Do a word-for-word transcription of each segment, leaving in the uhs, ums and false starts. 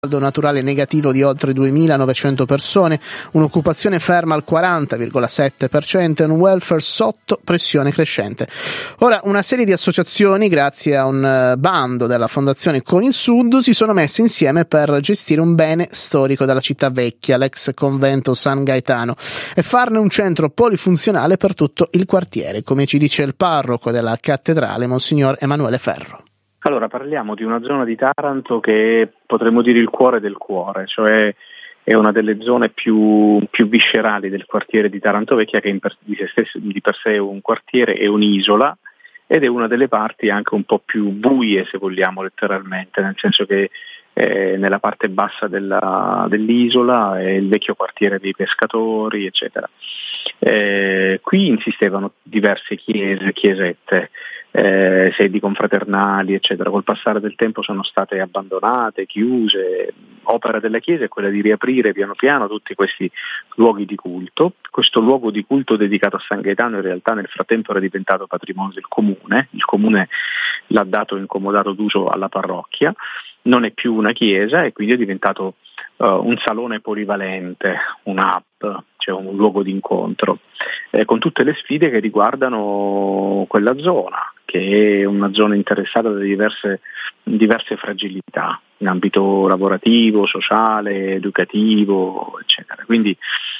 saldo naturale negativo di oltre duemilanovecento persone, un'occupazione ferma al quaranta virgola sette per cento e un welfare sotto pressione crescente. Ora, una serie di associazioni, grazie a un bando della Fondazione Con il Sud, si sono messe insieme per gestire un bene storico della città vecchia, l'ex convento San Gaetano, e farne un centro polifunzionale per tutto il quartiere, come ci dice il parroco della cattedrale, Monsignor Emanuele Ferro. Allora, parliamo di una zona di Taranto che è, potremmo dire, il cuore del cuore, cioè è una delle zone più, più viscerali del quartiere di Taranto Vecchia, che in per, di, se stesso, di per sé è un quartiere, è un'isola, ed è una delle parti anche un po' più buie, se vogliamo, letteralmente, nel senso che eh, nella parte bassa della, dell'isola è il vecchio quartiere dei pescatori, eccetera. Eh, qui insistevano diverse chiese, chiesette, Eh, sedi confraternali, eccetera. Col passare del tempo sono state abbandonate, chiuse. Opera della Chiesa è quella di riaprire piano piano tutti questi luoghi di culto. Questo luogo di culto dedicato a San Gaetano in realtà nel frattempo era diventato patrimonio del comune, il comune l'ha dato incomodato d'uso alla parrocchia, non è più una chiesa e quindi è diventato uh, un salone polivalente, un hub, cioè un luogo di incontro, eh, con tutte le sfide che riguardano quella zona, che è una zona interessata da diverse, diverse fragilità in ambito lavorativo, sociale, educativo, eccetera. Quindi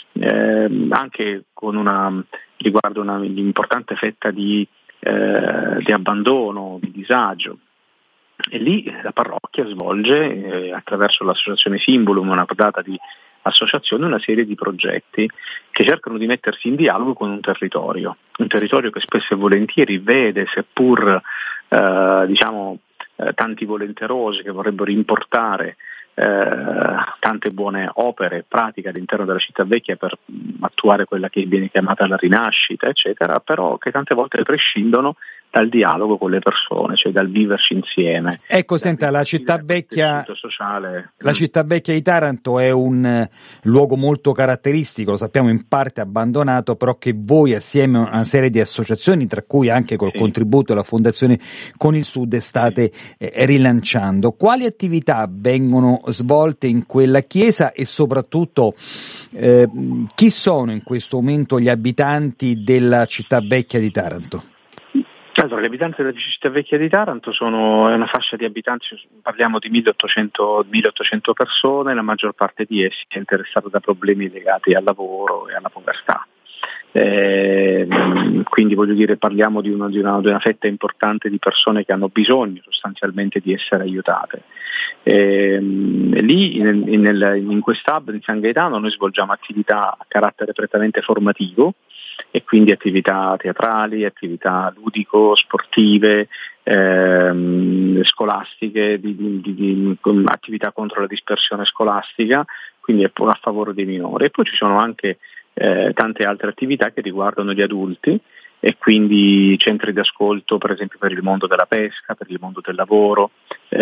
eh, anche con una riguardo una importante fetta di, eh, di abbandono, di disagio. E lì la parrocchia svolge, eh, attraverso l'associazione Simbolum, una data di associazione, una serie di progetti che cercano di mettersi in dialogo con un territorio, un territorio che spesso e volentieri vede, seppur eh, diciamo eh, tanti volenterosi che vorrebbero importare eh, tante buone opere pratiche all'interno della città vecchia per attuare quella che viene chiamata la rinascita, eccetera, però che tante volte prescindono dal dialogo con le persone, cioè dal viverci insieme. Ecco, senta, la città vecchia, sociale. la città vecchia di Taranto è un eh, luogo molto caratteristico, lo sappiamo, in parte abbandonato, però che voi assieme a una serie di associazioni, tra cui anche col sì. contributo della Fondazione Con il Sud, state eh, rilanciando. Quali attività vengono svolte in quella chiesa e soprattutto eh, chi sono in questo momento gli abitanti della città vecchia di Taranto? Allora, gli abitanti della città vecchia di Taranto sono è una fascia di abitanti, parliamo di milleottocento persone, la maggior parte di essi è interessata da problemi legati al lavoro e alla povertà. Eh, quindi voglio dire, parliamo di una, di, una, di una fetta importante di persone che hanno bisogno sostanzialmente di essere aiutate. Eh, lì in, in, in quest'hub di San Gaetano noi svolgiamo attività a carattere prettamente formativo, e quindi attività teatrali, attività ludico-sportive, ehm, scolastiche, di, di, di, di, attività contro la dispersione scolastica, quindi è a favore dei minori. E poi ci sono anche eh, tante altre attività che riguardano gli adulti, e quindi centri di ascolto per esempio per il mondo della pesca, per il mondo del lavoro,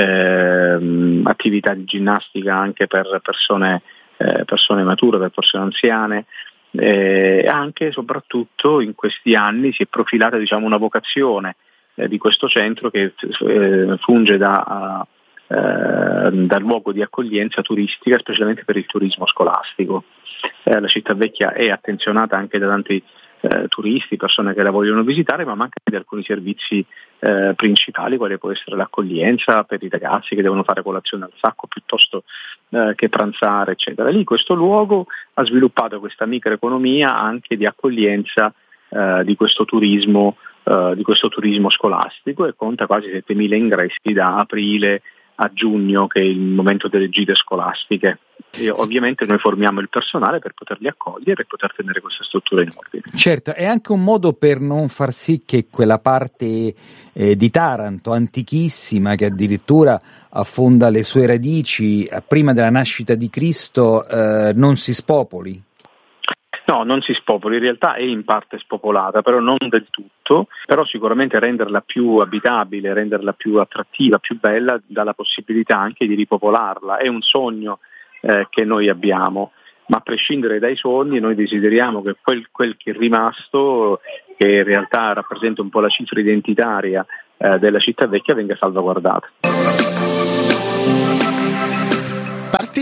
ehm, attività di ginnastica anche per persone, eh, persone mature, per persone anziane. Eh, anche e soprattutto in questi anni si è profilata, diciamo, una vocazione eh, di questo centro che eh, funge da, eh, da luogo di accoglienza turistica, specialmente per il turismo scolastico. Eh, la città vecchia è attenzionata anche da tanti eh, turisti, persone che la vogliono visitare, ma manca di alcuni servizi eh, principali, quale può essere l'accoglienza per i ragazzi che devono fare colazione al sacco piuttosto eh, che pranzare, eccetera. Lì questo luogo ha sviluppato questa microeconomia anche di accoglienza eh, di questo turismo eh, di questo turismo scolastico, e conta quasi settemila ingressi da aprile a giugno, che è il momento delle gite scolastiche. E ovviamente noi formiamo il personale per poterli accogliere e poter tenere questa struttura in ordine. Certo, è anche un modo per non far sì che quella parte eh, di Taranto antichissima, che addirittura affonda le sue radici eh, prima della nascita di Cristo, eh, non si spopoli. No, non si spopoli, in realtà è in parte spopolata, però non del tutto, però sicuramente renderla più abitabile, renderla più attrattiva, più bella, dà la possibilità anche di ripopolarla. È un sogno eh, che noi abbiamo, ma a prescindere dai sogni noi desideriamo che quel, quel che è rimasto, che in realtà rappresenta un po' la cifra identitaria eh, della città vecchia, venga salvaguardato.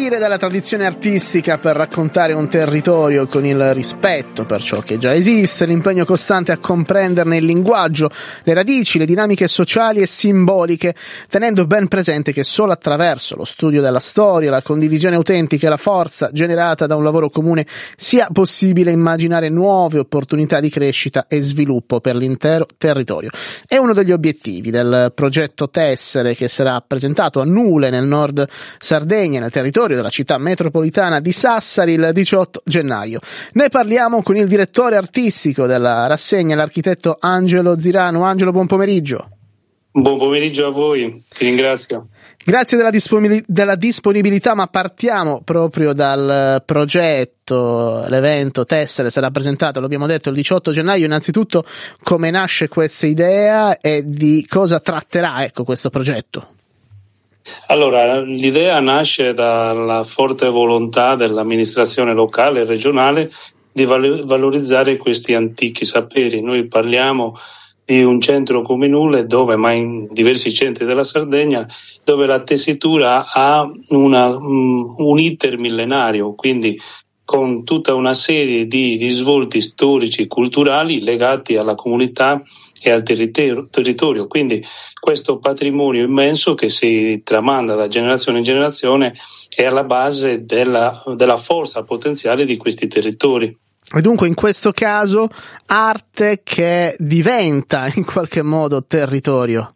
partire dalla tradizione artistica per raccontare un territorio con il rispetto per ciò che già esiste, l'impegno costante a comprenderne il linguaggio, le radici, le dinamiche sociali e simboliche, tenendo ben presente che solo attraverso lo studio della storia, la condivisione autentica e la forza generata da un lavoro comune sia possibile immaginare nuove opportunità di crescita e sviluppo per l'intero territorio. È uno degli obiettivi del progetto Tessere, che sarà presentato a Nule, nel nord Sardegna, nel territorio della città metropolitana di Sassari, il diciotto gennaio. Ne parliamo con il direttore artistico della rassegna, l'architetto Angelo Zirano. Angelo, buon pomeriggio. Buon pomeriggio a voi, ti ringrazio. Grazie della, disponibil- della disponibilità, ma partiamo proprio dal progetto. L'evento Tessere sarà presentato, l'abbiamo detto, il diciotto gennaio. Innanzitutto, come nasce questa idea e di cosa tratterà, ecco, questo progetto? Allora, l'idea nasce dalla forte volontà dell'amministrazione locale e regionale di val- valorizzare questi antichi saperi. Noi parliamo di un centro come Nule, dove, ma in diversi centri della Sardegna, dove la tessitura ha una, um, un iter millenario, quindi con tutta una serie di risvolti storici e culturali legati alla comunità e al territorio, territorio. Quindi questo patrimonio immenso che si tramanda da generazione in generazione è alla base della, della forza potenziale di questi territori. E dunque in questo caso arte che diventa in qualche modo territorio.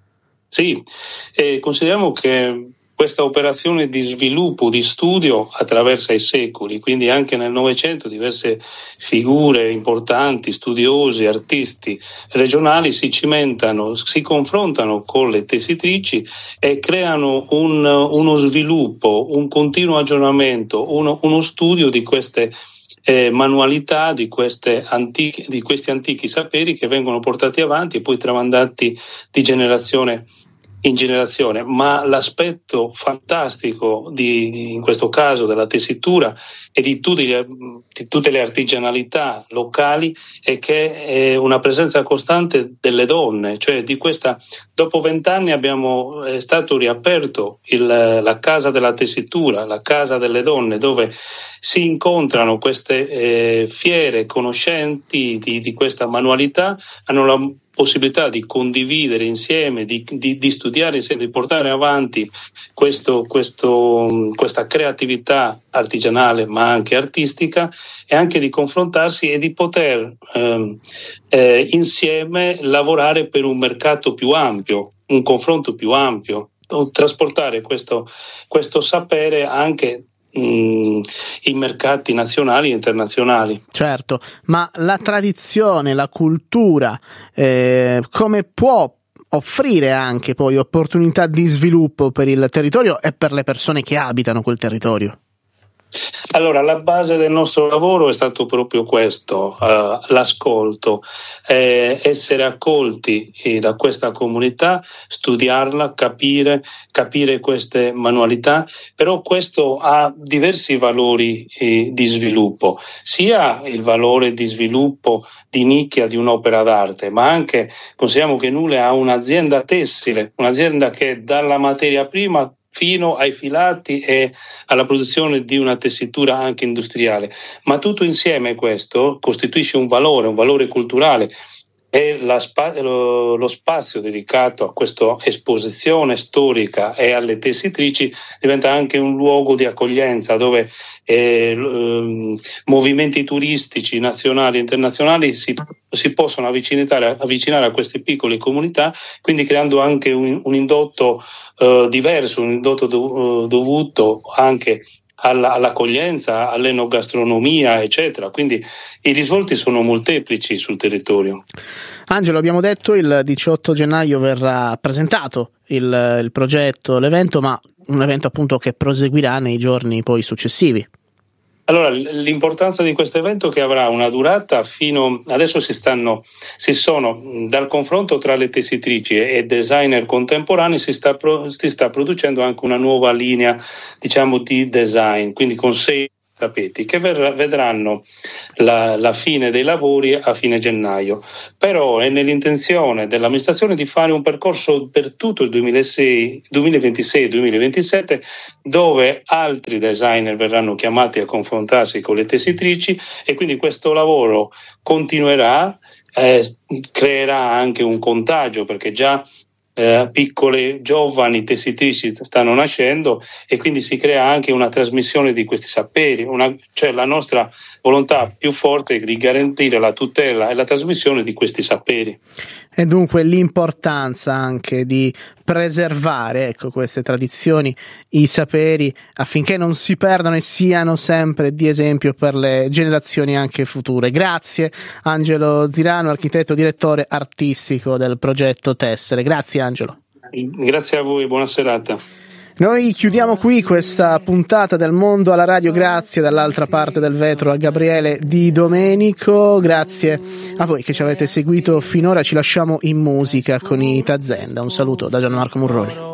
Sì, eh, consideriamo che questa operazione di sviluppo, di studio attraversa i secoli, quindi anche nel Novecento diverse figure importanti, studiosi, artisti regionali si cimentano, si confrontano con le tessitrici e creano un, uno sviluppo, un continuo aggiornamento, uno, uno studio di queste Eh, manualità di, queste antiche, di questi antichi saperi che vengono portati avanti e poi tramandati di generazione in generazione. Ma l'aspetto fantastico di, di in questo caso della tessitura e di, tutti gli, di tutte le artigianalità locali è che è una presenza costante delle donne, cioè di questa, dopo vent'anni abbiamo è stato riaperto il, la casa della tessitura, la casa delle donne, dove si incontrano queste eh, fiere conoscenti di, di questa manualità, hanno la possibilità di condividere insieme, di, di, di studiare insieme, di portare avanti questo, questo, questa creatività artigianale ma anche artistica, e anche di confrontarsi e di poter eh, eh, insieme lavorare per un mercato più ampio, un confronto più ampio, trasportare questo, questo sapere anche in mercati nazionali e internazionali. Certo, ma la tradizione, la cultura, eh, come può offrire anche poi opportunità di sviluppo per il territorio e per le persone che abitano quel territorio? Allora, la base del nostro lavoro è stato proprio questo, uh, l'ascolto, eh, essere accolti eh, da questa comunità, studiarla, capire, capire queste manualità, però questo ha diversi valori eh, di sviluppo, sia il valore di sviluppo di nicchia di un'opera d'arte, ma anche consideriamo che Nule ha un'azienda tessile, un'azienda che dalla materia prima fino ai filati e alla produzione di una tessitura anche industriale. Ma tutto insieme questo costituisce un valore, un valore culturale, e la spa- lo, lo spazio dedicato a questa esposizione storica e alle tessitrici diventa anche un luogo di accoglienza dove eh, eh, movimenti turistici nazionali e internazionali si, si possono avvicinare, avvicinare a queste piccole comunità, quindi creando anche un, un indotto eh, diverso, un indotto do, dovuto anche Alla, all'accoglienza, all'enogastronomia, eccetera. Quindi i risvolti sono molteplici sul territorio. Angelo, abbiamo detto il diciotto gennaio verrà presentato il, il progetto, l'evento, ma un evento appunto che proseguirà nei giorni poi successivi. Allora, l'importanza di questo evento che avrà una durata fino adesso si stanno si sono dal confronto tra le tessitrici e designer contemporanei si sta, si sta producendo anche una nuova linea, diciamo, di design, quindi con sei tappeti che ver- vedranno la, la fine dei lavori a fine gennaio. Però è nell'intenzione dell'amministrazione di fare un percorso per tutto il duemilasei, duemilaventisei duemilaventisette, dove altri designer verranno chiamati a confrontarsi con le tessitrici, e quindi questo lavoro continuerà, eh, creerà anche un contagio, perché già Eh, piccole giovani tessitrici stanno nascendo, e quindi si crea anche una trasmissione di questi saperi, una, cioè la nostra volontà più forte è di garantire la tutela e la trasmissione di questi saperi. E dunque l'importanza anche di preservare, ecco, queste tradizioni, i saperi, affinché non si perdano e siano sempre di esempio per le generazioni anche future. Grazie Angelo Zirano, architetto direttore artistico del progetto Tessere. Grazie Angelo. Grazie a voi, buona serata. Noi chiudiamo qui questa puntata del Mondo alla Radio, grazie dall'altra parte del vetro a Gabriele Di Domenico, grazie a voi che ci avete seguito finora, ci lasciamo in musica con i Tazenda, un saluto da Gianmarco Murroni.